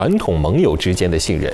传统盟友之间的信任。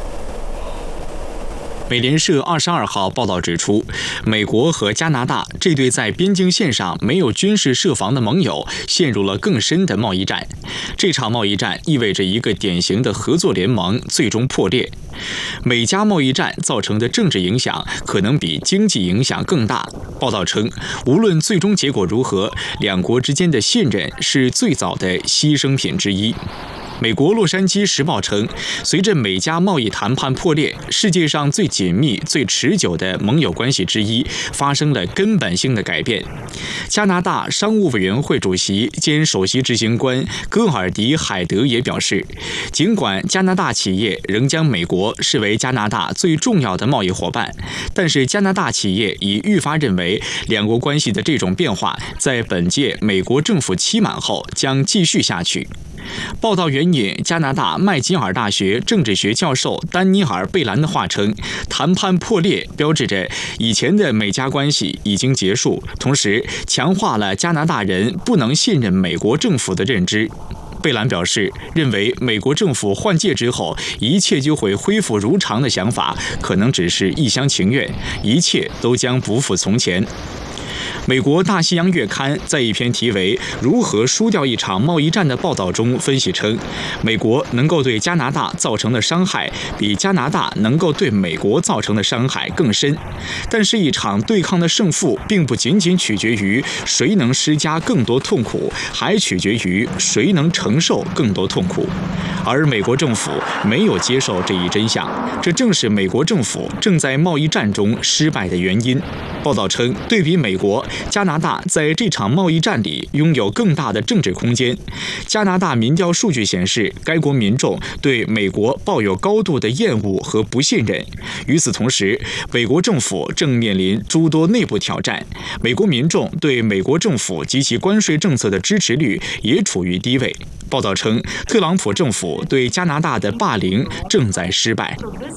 美联社22号报道指出，美国和加拿大这对在边境线上没有军事设防的盟友陷入了更深的贸易战。这场贸易战意味着一个典型的合作联盟最终破裂。美加贸易战造成的政治影响可能比经济影响更大。报道称，无论最终结果如何，两国之间的信任是最早的牺牲品之一。美国《洛杉矶时报》称，随着美加贸易谈判破裂，世界上最紧密、最持久的盟友关系之一发生了根本性的改变。加拿大商务委员会主席兼首席执行官戈尔迪·海德也表示，尽管加拿大企业仍将美国视为加拿大最重要的贸易伙伴，但是加拿大企业已愈发认为，两国关系的这种变化在本届美国政府期满后将继续下去。报道援引加拿大麦吉尔大学政治学教授丹尼尔·贝兰的话称，谈判破裂标志着以前的美加关系已经结束，同时强化了加拿大人不能信任美国政府的认知。贝兰表示，认为美国政府换届之后一切就会恢复如常的想法，可能只是一厢情愿，一切都将不复从前。美国大西洋月刊在一篇题为《如何输掉一场贸易战》的报道中分析称，美国能够对加拿大造成的伤害比加拿大能够对美国造成的伤害更深。但是，一场对抗的胜负并不仅仅取决于谁能施加更多痛苦，还取决于谁能承受更多痛苦。而美国政府没有接受这一真相，这正是美国政府正在贸易战中失败的原因。报道称，对比美国，加拿大在这场贸易战里拥有更大的政治空间。加拿大民调数据显示，该国民众对美国抱有高度的厌恶和不信任。与此同时，美国政府正面临诸多内部挑战，美国民众对美国政府及其关税政策的支持率也处于低位。报道称，特朗普政府对加拿大的霸凌正在失败。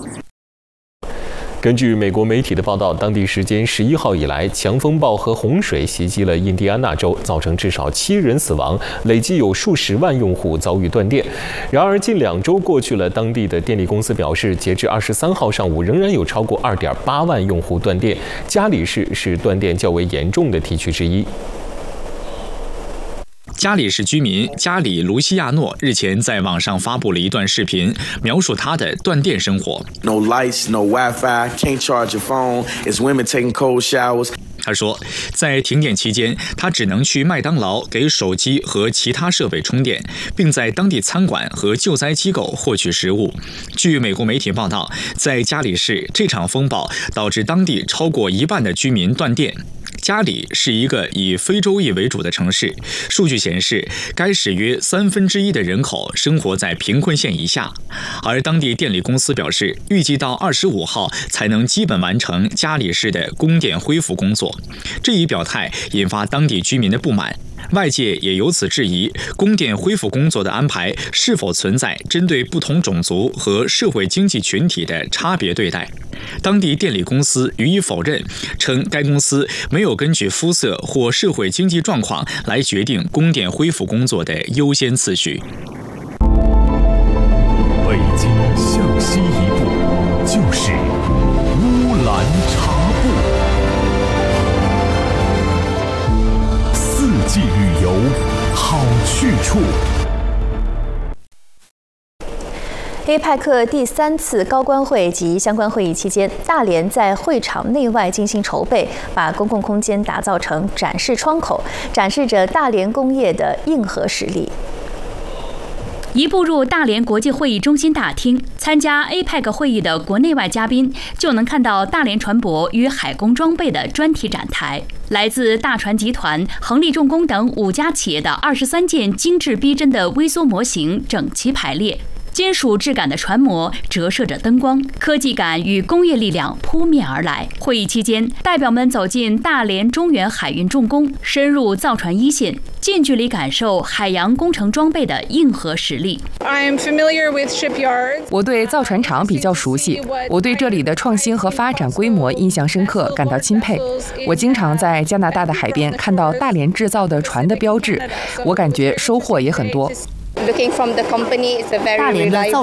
根据美国媒体的报道，当地时间11号以来，强风暴和洪水袭击了印第安纳州，造成至少7人死亡，累计有数十万用户遭遇断电。然而，近2周过去了，当地的电力公司表示，截至23号上午，仍然有超过2.8万用户断电。加里市是断电较为严重的地区之一。 加里市居民加里·卢西亚诺日前在网上发布了一段视频，描述他的断电生活。 No lights, no Wi-Fi, can't charge your phone. It's women taking cold showers. 他说，在停电期间，他只能去麦当劳给手机和其他设备充电，并在当地餐馆和救灾机构获取食物。据美国媒体报道，在加里市，这场风暴导致当地超过1半的居民断电。加里是一个以非洲裔为主的城市，数据显示，该市约1/3的人口生活在贫困线以下。而当地电力公司表示，预计到25号才能基本完成加里市的供电恢复工作。这一表态引发当地居民的不满。外界也由此质疑供电恢复工作的安排是否存在针对不同种族和社会经济群体的差别对待。当地电力公司予以否认，称该公司没有根据肤色或社会经济状况来决定供电恢复工作的优先次序。 北京向西一步就是乌兰察布。4季旅游好去处。 APEC 第3次高官会及相关会议期间，大连在会场内外精心筹备，把公共空间打造成展示窗口，展示着大连工业的硬核实力。 一步入大连国际会议中心大厅，参加 APEC 会议的国内外嘉宾就能看到大连船舶与海工装备的专题展台。来自大船集团、恒力重工等5家企业的23件精致逼真的微缩模型整齐排列。金属质感的船模折射着灯光，科技感与工业力量扑面而来。会议期间，代表们走进大连中远海运重工，深入造船一线，近距离感受海洋工程装备的硬核实力。 我对造船厂比较熟悉，我对这里的创新和发展规模印象深刻，感到钦佩。我经常在加拿大的海边看到大连制造的船的标志，我感觉收获也很多。 looking from the company, it's a very 大连的造